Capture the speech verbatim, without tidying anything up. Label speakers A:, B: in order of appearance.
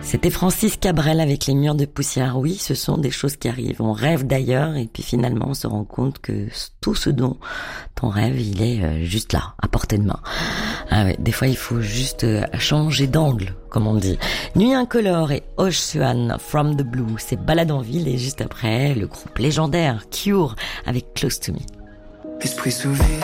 A: C'était Francis Cabrel avec Les Murs de poussière. Oui, ce sont des choses qui arrivent. On rêve d'ailleurs et puis finalement on se rend compte que tout ce dont on rêve, il est juste là, à portée de main. Ah ouais, des fois il faut juste changer d'angle, comme on dit. Nuit incolore et Ocean from the Blue, c'est Balade en ville et juste après, le groupe légendaire Cure avec Close to Me.
B: Esprit sous vide,